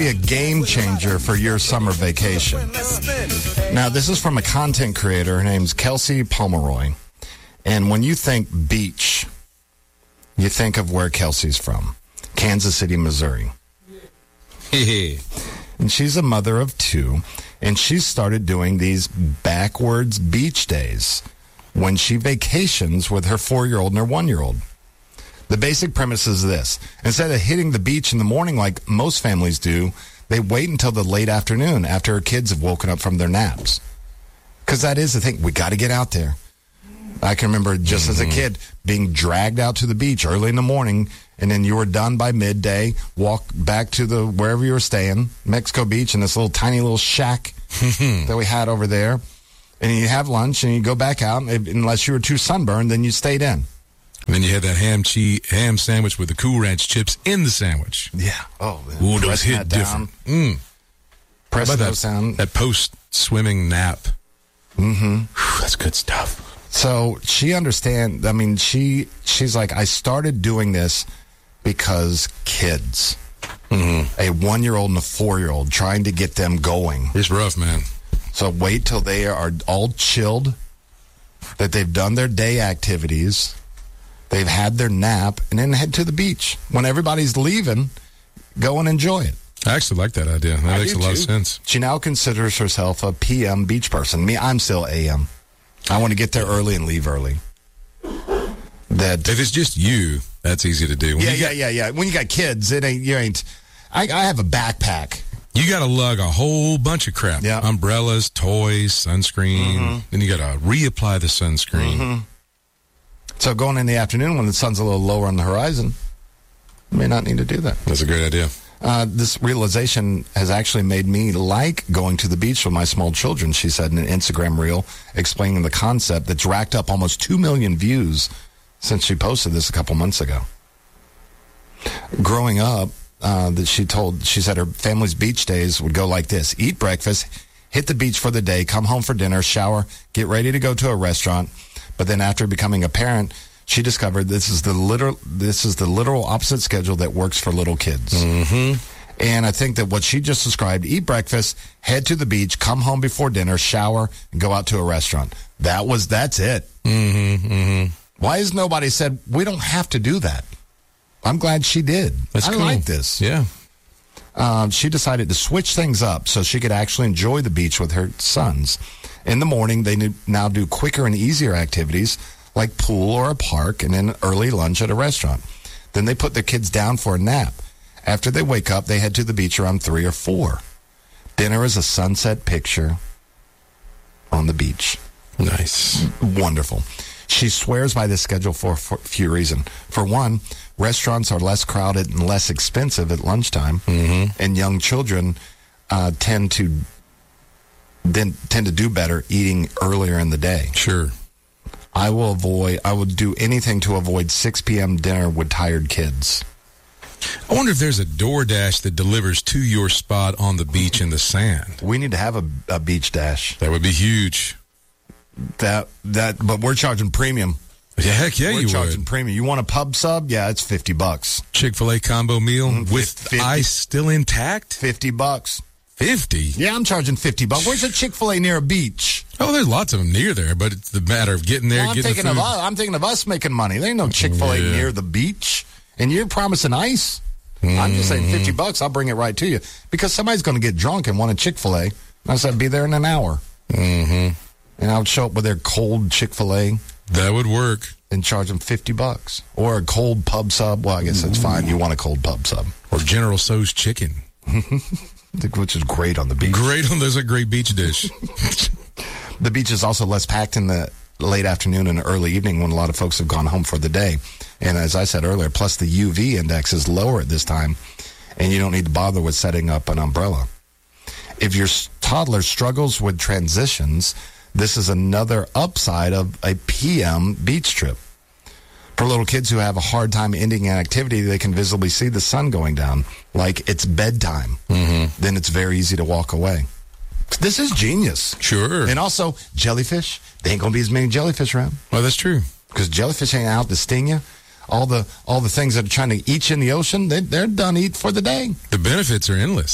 Be a game changer for your summer vacation. Now, this is from a content creator. Her name's Kelsey Pomeroy. And when you think beach, you think of where Kelsey's from. Kansas City, Missouri. And she's a mother of 2. And she started doing these backwards beach days when she vacations with her 4-year-old and her 1-year-old. The basic premise is this. Instead of hitting the beach in the morning like most families do, they wait until the late afternoon after her kids have woken up from their naps. Because that is the thing. We got to get out there. I can remember just as a kid being dragged out to the beach early in the morning, and then you were done by midday, walk back to the wherever you were staying, Mexico Beach, in this little tiny little shack that we had over there. And you have lunch, and you go back out. Unless you were too sunburned, then you stayed in. And then you had that ham sandwich with the Cool Ranch chips in the sandwich. Yeah. Oh, man. Ooh, those hit different. Press those down. That post-swimming nap. Whew, that's good stuff. So she understands. I mean, she's like, I started doing this because kids. A 1-year-old and a 4-year-old, trying to get them going. It's rough, man. So wait till they are all chilled, that they've done their day activities, they've had their nap, and then head to the beach. When everybody's leaving, go and enjoy it. I actually like that idea. That makes a lot of sense. She now considers herself a PM beach person. Me, I'm still AM. I want to get there early and leave early. If it's just you, that's easy to do. Yeah. When you got kids, you ain't. I have a backpack. You got to lug a whole bunch of crap. Yeah. Umbrellas, toys, sunscreen. Then you got to reapply the sunscreen. So going in the afternoon when the sun's a little lower on the horizon, you may not need to do that. That's a great idea. This realization has actually made me like going to the beach with my small children, she said in an Instagram reel explaining the concept that's racked up almost 2 million views since she posted this a couple months ago. Growing up, she said her family's beach days would go like this: eat breakfast, hit the beach for the day, come home for dinner, shower, get ready to go to a restaurant. But then after becoming a parent, she discovered this is the literal opposite schedule that works for little kids. And I think that what she just described, eat breakfast, head to the beach, come home before dinner, shower, and go out to a restaurant. That's it. Why has nobody said, we don't have to do that? I'm glad she did. That's cool. I like this. Yeah. She decided to switch things up so she could actually enjoy the beach with her sons. In the morning, they now do quicker and easier activities like pool or a park, and then early lunch at a restaurant. Then they put their kids down for a nap. After they wake up, they head to the beach around 3 or 4. Dinner is a sunset picture on the beach. Nice. Wonderful. She swears by this schedule for a few reasons. For one, restaurants are less crowded and less expensive at lunchtime, and young children tend to do better eating earlier in the day. Sure. I would do anything to avoid 6 p.m. dinner with tired kids. I wonder if there's a DoorDash that delivers to your spot on the beach in the sand. We need to have a beach dash. That would be huge. But we're charging premium. Yeah, heck yeah, we're you charging would. Premium. You want a pub sub? Yeah, it's $50. Chick-fil-A combo meal with 50. ice still intact? $50. 50? Yeah, I'm charging $50. Where's a Chick-fil-A near a beach? Oh, there's lots of them near there, but it's the matter of getting there, Well, getting the food. I'm thinking of us making money. There ain't no Chick-fil-A near the beach. And you're promising ice? I'm just saying $50, I'll bring it right to you. Because somebody's going to get drunk and want a Chick-fil-A. I said, be there in an hour. And I would show up with their cold Chick-fil-A. That would work. And charge them $50. Or a cold pub sub. Well, I guess that's fine. You want a cold pub sub. Or General Tso's chicken. Which is great on the beach. There's a great beach dish. The beach is also less packed in the late afternoon and early evening when a lot of folks have gone home for the day. And as I said earlier, plus the UV index is lower at this time, and you don't need to bother with setting up an umbrella. If your toddler struggles with transitions, this is another upside of a PM beach trip. For little kids who have a hard time ending an activity, they can visibly see the sun going down, like it's bedtime. Then it's very easy to walk away. This is genius. Sure. And also, jellyfish. There ain't going to be as many jellyfish around. Well, that's true. Because jellyfish ain't out to sting you. All the things that are trying to eat you in the ocean, they're done eat for the day. The benefits are endless.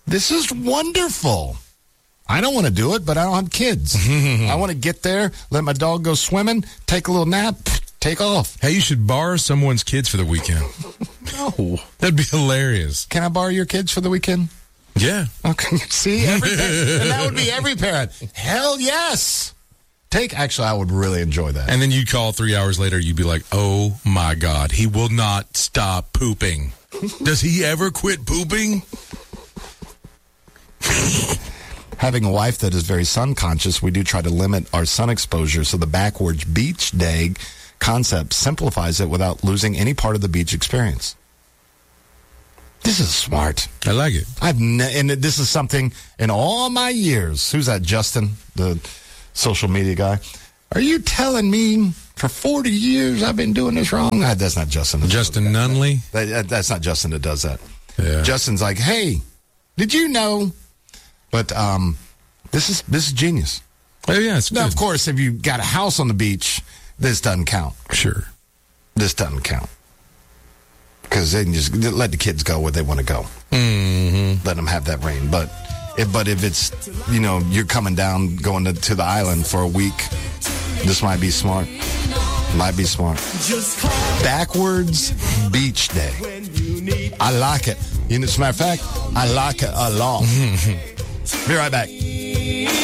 This is wonderful. I don't want to do it, but I don't have kids. I want to get there, let my dog go swimming, take a little nap, take off. Hey, you should borrow someone's kids for the weekend. No. That'd be hilarious. Can I borrow your kids for the weekend? Yeah. Okay. See, every parent. And that would be every parent. Hell yes. Actually, I would really enjoy that. And then you'd call 3 hours later, you'd be like, oh my God, he will not stop pooping. Does he ever quit pooping? Having a wife that is very sun conscious, we do try to limit our sun exposure, so the backwards beach day concept simplifies it without losing any part of the beach experience. This is smart. I like it. And this is something in all my years. Who's that, Justin, the social media guy? Are you telling me for 40 years I've been doing this wrong? That's not Justin. Justin Nunley? That's not Justin that does that. Yeah. Justin's like, hey, did you know? But this is genius. Oh, yeah, it's good. Now, of course, if you got a house on the beach, this doesn't count. Sure. This doesn't count. Because they can just let the kids go where they want to go. Mm-hmm. Let them have that rain. But if it's, you're coming down, going to the island for a week, this might be smart. Might be smart. Backwards beach day. I like it. As a matter of fact, I like it a lot. Be right back.